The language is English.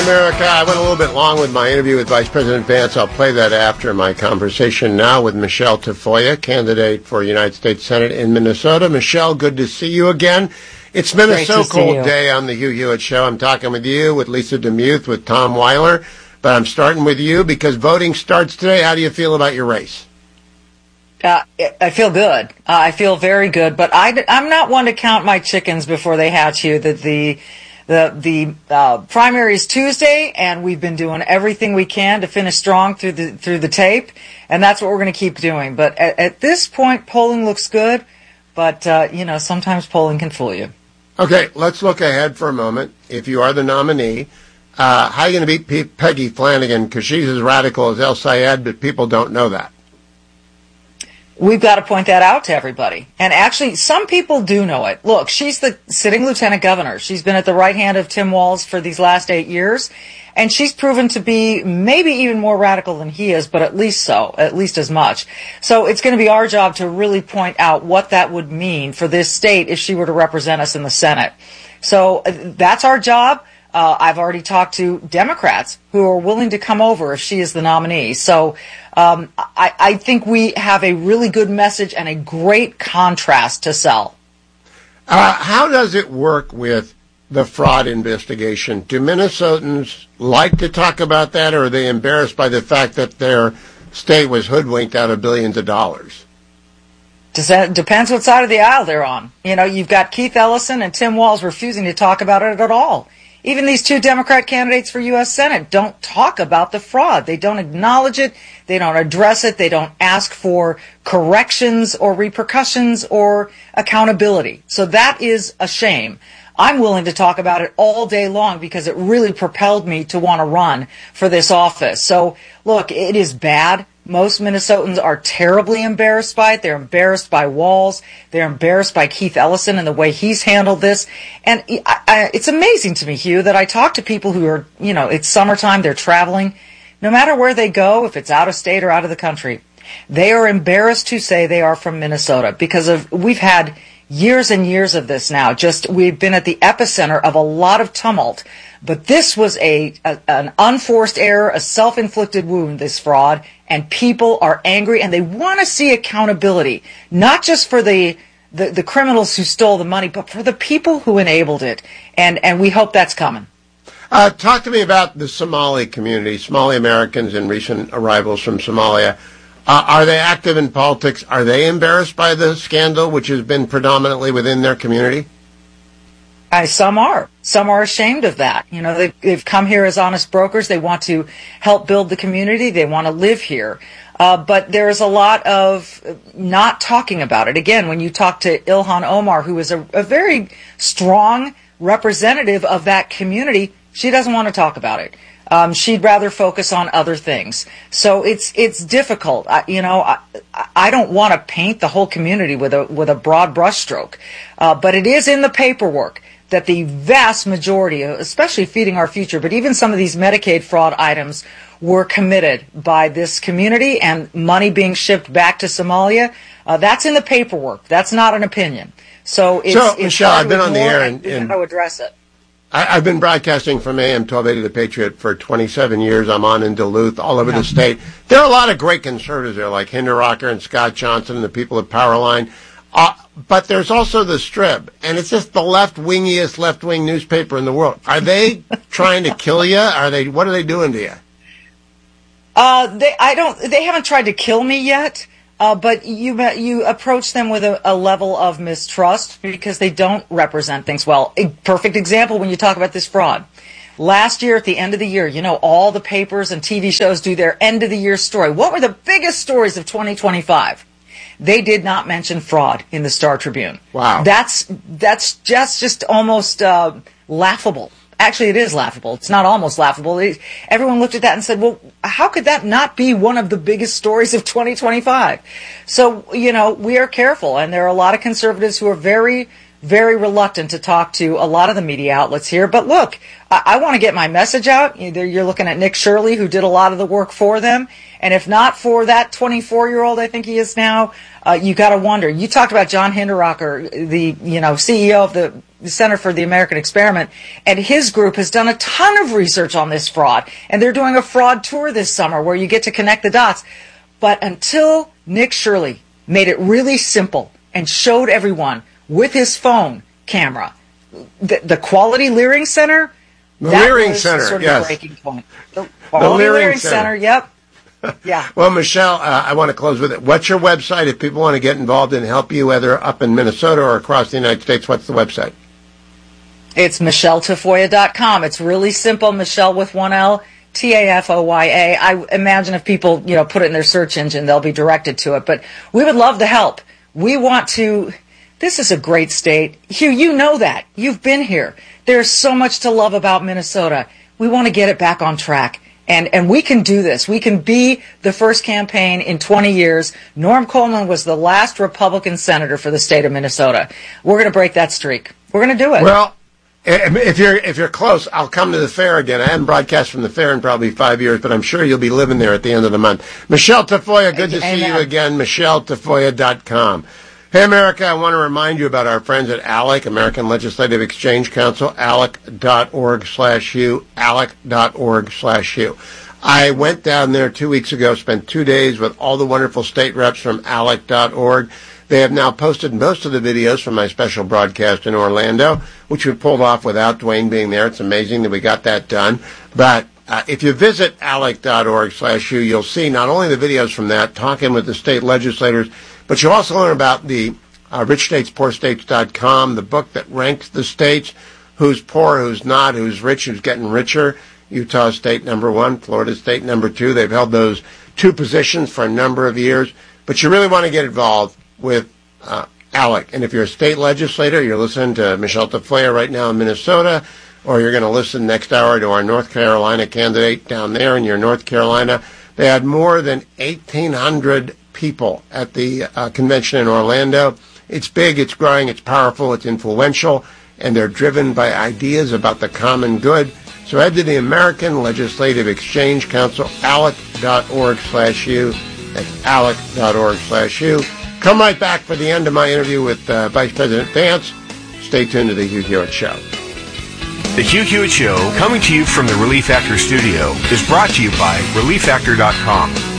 America, I went a little bit long with my interview with Vice President Vance. I'll play that after my conversation now with Michelle Tafoya, candidate for United States Senate in Minnesota. Michelle, good to see you again. It's been a so cold day on the Hugh Hewitt Show. I'm talking with you, with Lisa DeMuth, with Tom Weiler, but I'm starting with you because voting starts today. How do you feel about your race? I feel good. I feel very good, but I'm not one to count my chickens before they hatch, you. That the primary is Tuesday, and we've been doing everything we can to finish strong through the tape, and that's what we're going to keep doing. But at this point, polling looks good, but sometimes polling can fool you. Okay, let's look ahead for a moment. If you are the nominee, how are you going to beat Peggy Flanagan? Because she's as radical as El Sayed, but people don't know that. We've got to point that out to everybody. And actually, some people do know it. Look, she's the sitting lieutenant governor. She's been at the right hand of Tim Walz for these last 8 years. And she's proven to be maybe even more radical than he is, but at least as much. So it's going to be our job to really point out what that would mean for this state if she were to represent us in the Senate. So that's our job. I've already talked to Democrats who are willing to come over if she is the nominee. So I think we have a really good message and a great contrast to sell. How does it work with the fraud investigation? Do Minnesotans like to talk about that, or are they embarrassed by the fact that their state was hoodwinked out of billions of dollars? Depends what side of the aisle they're on. You've got Keith Ellison and Tim Walz refusing to talk about it at all. Even these two Democrat candidates for U.S. Senate don't talk about the fraud. They don't acknowledge it. They don't address it. They don't ask for corrections or repercussions or accountability. So that is a shame. I'm willing to talk about it all day long because it really propelled me to want to run for this office. So, look, it is bad. Most Minnesotans are terribly embarrassed by it. They're embarrassed by Walz. They're embarrassed by Keith Ellison and the way he's handled this. And it's amazing to me, Hugh, that I talk to people who are, it's summertime, they're traveling. No matter where they go, if it's out of state or out of the country, they are embarrassed to say they are from Minnesota because we've had years and years of this now. We've been at the epicenter of a lot of tumult. But this was an unforced error, a self-inflicted wound, this fraud, and people are angry and they want to see accountability, not just for the criminals who stole the money, but for the people who enabled it. And we hope that's coming. Talk to me about the Somali community, Somali Americans and recent arrivals from Somalia. Are they active in politics? Are they embarrassed by the scandal, which has been predominantly within their community? Some are. Some are ashamed of that. They've come here as honest brokers. They want to help build the community. They want to live here. But there's a lot of not talking about it. Again, when you talk to Ilhan Omar, who is a very strong representative of that community, she doesn't want to talk about it. She'd rather focus on other things. So it's difficult. I don't want to paint the whole community with a broad brushstroke. But it is in the paperwork that the vast majority, especially Feeding Our Future, but even some of these Medicaid fraud items were committed by this community and money being shipped back to Somalia. That's in the paperwork. That's not an opinion. So Michelle, I've been on the air and how to address it. I've been broadcasting from AM 1280 The Patriot for 27 years. I'm on in Duluth, all over the state. There are a lot of great conservatives there, like Hinderrocker and Scott Johnson and the people at Powerline. But there's also the Strib, and it's just the left-wingiest left-wing newspaper in the world. Are they trying to kill you? What are they doing to you? They haven't tried to kill me yet. But you approach them with a level of mistrust because they don't represent things well. A perfect example when you talk about this fraud. Last year, at the end of the year, all the papers and TV shows do their end of the year story. What were the biggest stories of 2025? They did not mention fraud in the Star Tribune. Wow. That's just almost laughable. Actually, it is laughable. It's not almost laughable. Everyone looked at that and said, well, how could that not be one of the biggest stories of 2025? So, we are careful. And there are a lot of conservatives who are very very reluctant to talk to a lot of the media outlets here. But look, I want to get my message out. Either you're looking at Nick Shirley, who did a lot of the work for them, and if not for that 24-year-old, I think he is now, you got to wonder. You talked about John Hinderaker, the CEO of the Center for the American Experiment, and his group has done a ton of research on this fraud, and they're doing a fraud tour this summer where you get to connect the dots. But until Nick Shirley made it really simple and showed everyone with his phone camera the Quality Leering Center, the Leering Center, sort of yes, the breaking point. The Quality Leering Center, yep. Yeah. Well, Michelle, I want to close with it. What's your website if people want to get involved and help you, whether up in Minnesota or across the United States? What's the website? It's MichelleTafoya.com. It's really simple, Michelle with one L, Tafoya. I imagine if people, put it in their search engine, they'll be directed to it. But we would love to help. We want to. This is a great state. Hugh, you know that. You've been here. There's so much to love about Minnesota. We want to get it back on track. And we can do this. We can be the first campaign in 20 years. Norm Coleman was the last Republican senator for the state of Minnesota. We're going to break that streak. We're going to do it. Well, if you're close, I'll come to the fair again. I haven't broadcast from the fair in probably 5 years, but I'm sure you'll be living there at the end of the month. Michelle Tafoya, good to see you again. MichelleTafoya.com. Hey, America, I want to remind you about our friends at ALEC, American Legislative Exchange Council, alec.org/Hugh, alec.org/Hugh. I went down there 2 weeks ago, spent 2 days with all the wonderful state reps from alec.org. They have now posted most of the videos from my special broadcast in Orlando, which we pulled off without Dwayne being there. It's amazing that we got that done. But if you visit alec.org/Hugh, you'll see not only the videos from that, talking with the state legislators, but you'll also learn about the richstatespoorstates.com, the book that ranks the states, who's poor, who's not, who's rich, who's getting richer. Utah State #1, Florida State #2. They've held those two positions for a number of years. But you really want to get involved with ALEC. And if you're a state legislator, you're listening to Michelle Tafoya right now in Minnesota, or you're going to listen next hour to our North Carolina candidate down there in your North Carolina. They had more than 1,800 people at the convention in Orlando. It's big, it's growing, it's powerful, it's influential, and they're driven by ideas about the common good. So head to the American Legislative Exchange Council, alec.org/Hugh. That's alec.org/Hugh. Come right back for the end of my interview with Vice President Vance. Stay tuned to the Hugh Hewitt Show. The Hugh Hewitt Show, coming to you from the Relief Factor studio, is brought to you by ReliefFactor.com.